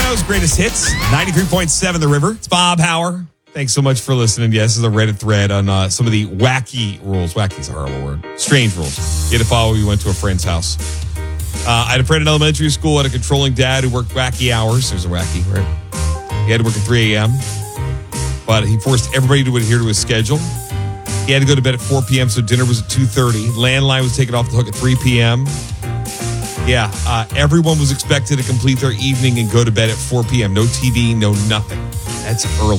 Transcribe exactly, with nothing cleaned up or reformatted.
Toronto's greatest hits, ninety-three point seven The River. It's Bob Hauer. Thanks so much for listening. Yes, this is a Reddit thread on uh, some of the wacky rules. Wacky is a horrible word. Strange rules. You had to follow. You went to a friend's house. Uh, I had a friend in elementary school, had a controlling dad who worked wacky hours. There's a wacky, right? He had to work at three a.m., but he forced everybody to adhere to his schedule. He had to go to bed at four p.m., so dinner was at two thirty. Landline was taken off the hook at three p.m. Yeah, uh, everyone was expected to complete their evening and go to bed at four p.m. No T V, no nothing. That's early.